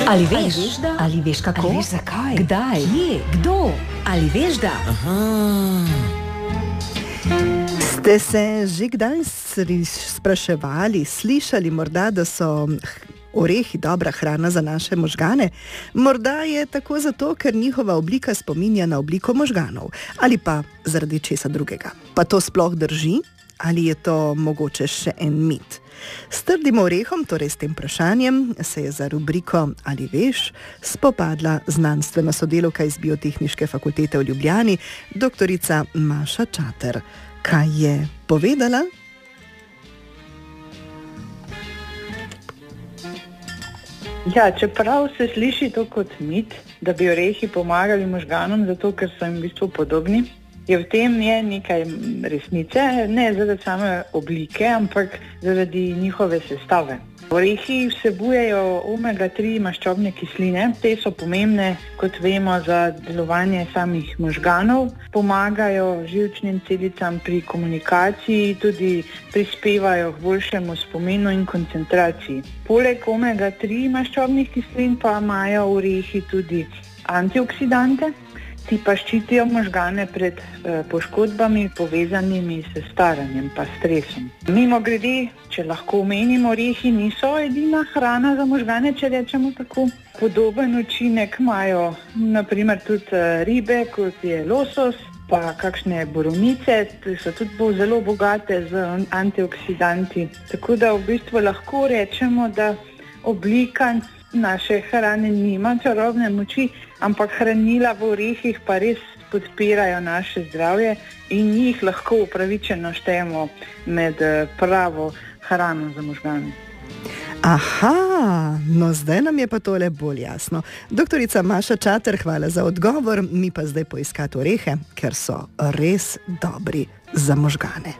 Ali veš, da? Ali veš kako? Ali veš zakaj? Kdaj? Kje? Kdo? Ali veš, da? Ste se že kdaj spraševali, slišali morda, da so orehi dobra hrana za naše možgane? Morda je tako zato, ker njihova oblika spominja na obliko možganov, ali pa zaradi česa drugega. Pa to sploh drži? Ali je to mogoče še en mit? S trdim orehom, torej s tem vprašanjem, se je za rubriko Ali veš spopadla znanstvena sodelavka iz Biotehniške fakultete v Ljubljani, doktorica Maša Čater. Kaj je povedala? Ja, čeprav se sliši to kot mit, da bi orehi pomagali možganom, zato ker so jim v bistvu podobni, je v tem nekaj resnice, ne zaradi same oblike, ampak zaradi njihove sestave. Orehi vsebujejo omega-3 maščobne kisline, te so pomembne, kot vemo, za delovanje samih možganov, pomagajo živčnim celicam pri komunikaciji, tudi prispevajo k boljšemu spominu in koncentraciji. Poleg omega-3 maščobnih kislin pa imajo orehi tudi antioksidante, ti pa ščitijo možgane pred poškodbami, povezanimi s staranjem pa stresom. Mimogrede, če lahko omenimo, orehi niso edina hrana za možgane, če rečemo tako. Podoben učinek imajo naprimer tudi ribe, kot je losos, pa kakšne borovnice, ki so tudi zelo bogate z antioksidanti. Tako da v bistvu lahko rečemo, da oblika naše hrane nima čarobne moči, ampak hranila v orehih pa res podpirajo naše zdravje in jih lahko upravičeno štejemo med pravo hrano za možgane. Aha, no zdaj nam je pa tole bolj jasno. Doktorica Maša Čater, hvala za odgovor, mi pa zdaj poiskati orehe, ker so res dobri za možgane.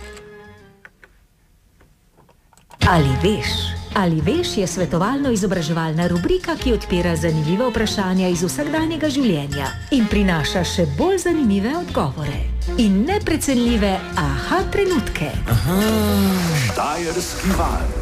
Ali veš? Ali veš je svetovalno-izobraževalna rubrika, ki odpira zanimiva vprašanja iz vsakdanjega življenja in prinaša še bolj zanimive odgovore in neprecenljive aha trenutke. Štajerski val.